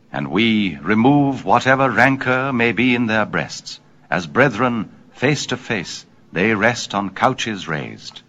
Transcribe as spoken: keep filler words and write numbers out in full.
and we remove whatever rancor may be in their breasts. As brethren, face to face, they rest on couches raised.